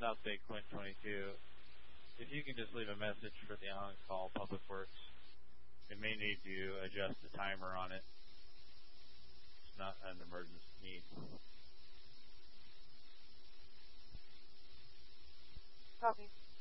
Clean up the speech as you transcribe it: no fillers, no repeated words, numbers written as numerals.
South Bay Quinn 22. If you can just leave a message for the on-call Public Works, we may need to adjust the timer on it. It's not an emergency need. Copy.